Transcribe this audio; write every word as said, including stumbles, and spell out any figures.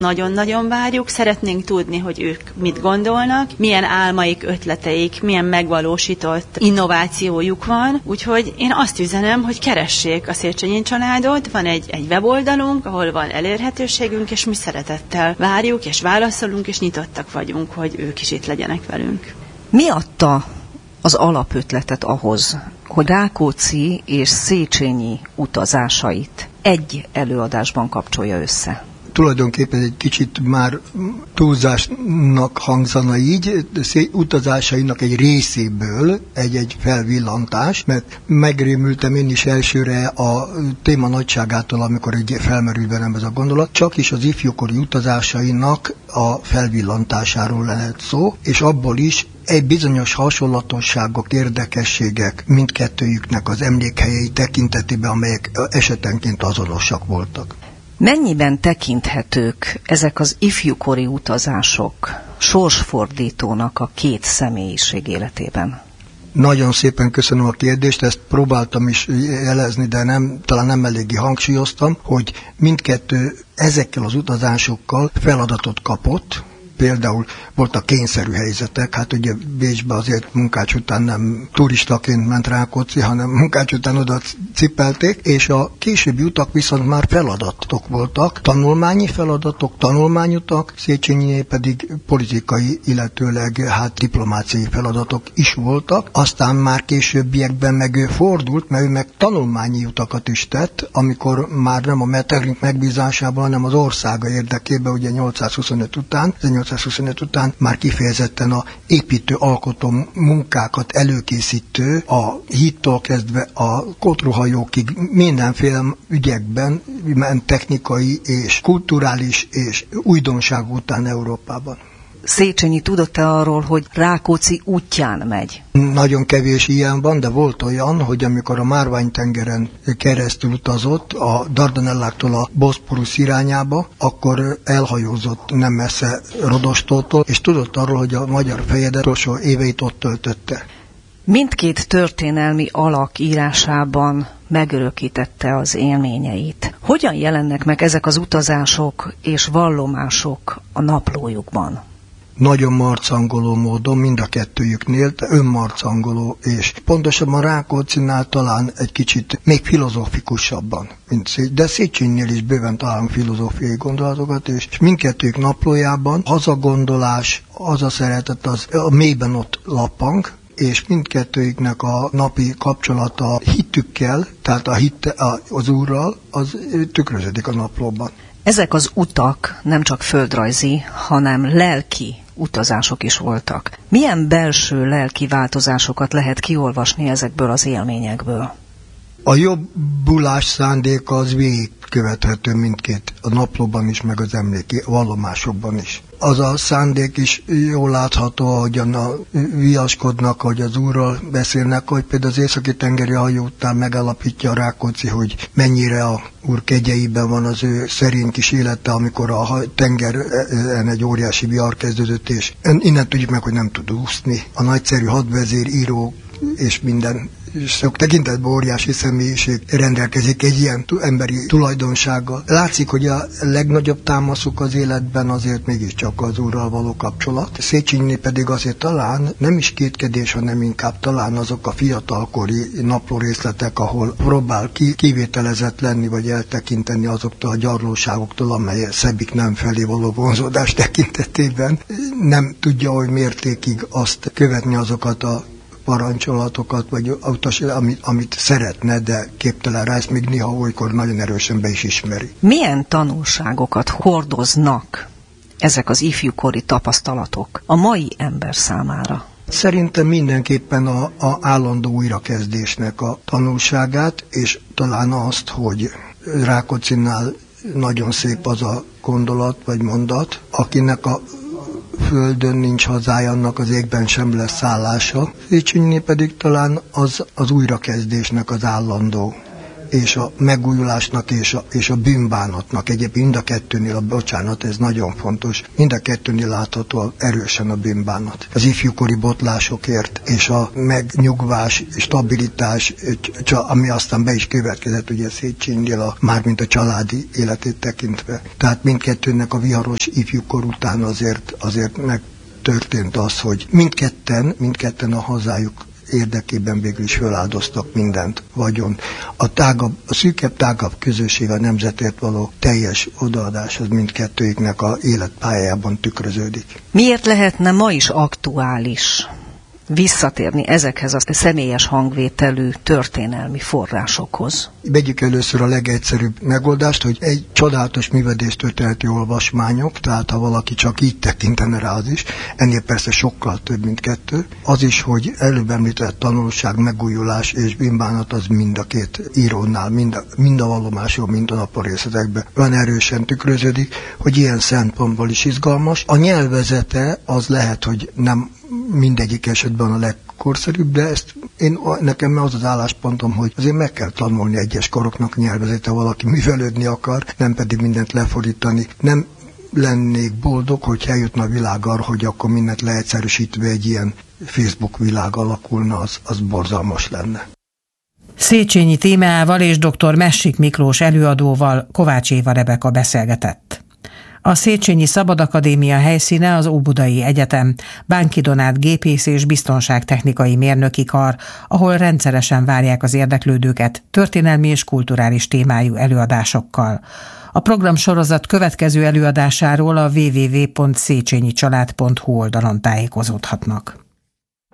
Nagyon-nagyon várjuk, szeretnénk tudni, hogy ők mit gondolnak, milyen álmaik, ötleteik, milyen megvalósított innovációjuk van, úgyhogy én azt üzenem, hogy keressék a Széchenyi családot, van egy, egy weboldalunk, ahol van elérhetőségünk, és mi szeretettel várjuk, és válaszolunk, és nyitottak vagyunk, hogy ők is itt legyenek velünk. Mi adta az alapötletet ahhoz, hogy Rákóczi és Széchenyi utazásait egy előadásban kapcsolja össze? Tulajdonképpen egy kicsit már túlzásnak hangzana így, utazásainak egy részéből egy-egy felvillantás, mert megrémültem én is elsőre a téma nagyságától, amikor egy felmerült bennem ez a gondolat, csak is az ifjúkori utazásainak a felvillantásáról lehet szó, és abból is egy bizonyos hasonlatosságok, érdekességek mindkettőjüknek az emlékhelyei tekintetében, amelyek esetenként azonosak voltak. Mennyiben tekinthetők ezek az ifjúkori utazások sorsfordítónak a két személyiség életében? Nagyon szépen köszönöm a kérdést, ezt próbáltam is jelezni, de nem, talán nem eléggé hangsúlyoztam, hogy mindkettő ezekkel az utazásokkal feladatot kapott. Például voltak kényszerű helyzetek, hát ugye Bécsbe azért munkács után nem turistaként ment Rákóczi, hanem munkács után oda cipelték, és a későbbi utak viszont már feladatok voltak, tanulmányi feladatok, tanulmányutak, Széchenyiné pedig politikai, illetőleg hát diplomáciai feladatok is voltak. Aztán már későbbiekben meg ő fordult, mert ő meg tanulmányi utakat is tett, amikor már nem a Metternich megbízásában, hanem az országa érdekében, ugye nyolcszázhuszonöt után, nyolcszázhuszonöt után már kifejezetten a építő, alkotó munkákat előkészítő, a hídtól kezdve a kotruhajókig mindenféle ügyekben, technikai és kulturális és újdonság után Európában. Széchenyi tudott-e arról, hogy Rákóczi útján megy? Nagyon kevés ilyen van, de volt olyan, hogy amikor a Márvány-tengeren keresztül utazott a Dardanelláktól a Boszporusz irányába, akkor elhajózott nem messze Rodostótól, és tudott arról, hogy a magyar fejedet utolsó éveit ott töltötte. Mindkét történelmi alak írásában megörökítette az élményeit. Hogyan jelennek meg ezek az utazások és vallomások a naplójukban? Nagyon marcangoló módon, mind a kettőjüknél, önmarcangoló, és pontosabban Rákóczinál talán egy kicsit még filozófikusabban, mint Széchenyi, de Széchenyinél is bőven találunk filozófiai gondolatokat, és mindkettőjük naplójában az a gondolás, az a szeretet, az a mélyben ott lappang, és mindkettőjüknek a napi kapcsolata hitükkel, tehát a hit az Úrral, az tükröződik a naplóban. Ezek az utak nem csak földrajzi, hanem lelki utazások is voltak. Milyen belső lelki változásokat lehet kiolvasni ezekből az élményekből? A jobbulás szándéka az végigkövethető mindkét, a naplóban is, meg az emléki vallomásokban is. Az a szándék is jól látható, ahogyan a viaskodnak, hogy az Úrral beszélnek, hogy például az északi tengeri hajó után megállapítja a Rákóczi, hogy mennyire a Úr kegyeiben van az ő szerény kis élete, amikor a tengeren egy óriási vihar kezdődött, és innen tudjuk meg, hogy nem tud úszni. A nagyszerű hadvezér, író és minden sok tekintetben óriási személyiség rendelkezik egy ilyen emberi tulajdonsággal. Látszik, hogy a legnagyobb támaszuk az életben azért mégiscsak az Úrral való kapcsolat. Széchenyiné pedig azért talán nem is kétkedés, hanem inkább talán azok a fiatalkori naplórészletek, ahol próbál ki, kivételezett lenni, vagy eltekinteni azoktól a gyarlóságoktól, amely szebbik nem felé való vonzódás tekintetében. Nem tudja, hogy mértékig azt követni azokat a parancsolatokat, vagy utas, amit, amit szeretne, de képtelen rá, ezt még néha olykor nagyon erősen be is ismeri. Milyen tanulságokat hordoznak ezek az ifjúkori tapasztalatok a mai ember számára? Szerintem mindenképpen a, a állandó újrakezdésnek a tanulságát, és talán azt, hogy Rákóczinál nagyon szép az a gondolat, vagy mondat, akinek a földön nincs hazája, annak az égben sem lesz szállása. Széchenyiné pedig talán az, az újrakezdésnek az állandó és a megújulásnak és a, és a bűnbánatnak. Egyébként mind a kettőnél, a bocsánat, ez nagyon fontos, mind a kettőnél látható erősen a bűnbánat. Az ifjúkori botlásokért és a megnyugvás, stabilitás, ami aztán be is következett ugye Széchenyinél, a, mármint a családi életét tekintve. Tehát mindkettőnek a viharos ifjúkor után azért, azért megtörtént az, hogy mindketten, mindketten a hazájuk érdekében végül is feláldoztak mindent, vagyon. A, tágabb, a szűkebb, tágabb közösség, a nemzetért való teljes odaadás az mindkettőiknek a életpályájában tükröződik. Miért lehetne ma is aktuális visszatérni ezekhez a személyes hangvételű történelmi forrásokhoz? Vegyük először a legegyszerűbb megoldást, hogy egy csodálatos művedéstörténeti olvasmányok, tehát ha valaki csak így tekintene rá, az is, ennél persze sokkal több, mint kettő. Az is, hogy előbb említett tanulság, megújulás és bűnbánat az mind a két írónál, mind a, mind a vallomáson, mind a naplórészetekben olyan erősen tükröződik, hogy ilyen szempontból is izgalmas. A nyelvezete az lehet, hogy nem mindegyik esetben a legkorszerűbb, de ezt én, nekem az az álláspontom, hogy azért meg kell tanulni egyes koroknak nyelvezete, valaki művelődni akar, nem pedig mindent lefordítani. Nem lennék boldog, hogy eljutna a világ arra, hogy akkor mindent leegyszerűsítve egy ilyen Facebook világ alakulna, az, az borzalmas lenne. Széchenyi témával és dr. Messik Miklós előadóval Kovács Éva Rebeka beszélgetett. A Széchenyi Szabadakadémia helyszíne az Óbudai Egyetem, Bánki Donát Gépész és Biztonságtechnikai Mérnöki Kar, ahol rendszeresen várják az érdeklődőket történelmi és kulturális témájú előadásokkal. A programsorozat következő előadásáról a double-u double-u double-u pont széchenyi család pont hu oldalon tájékozódhatnak.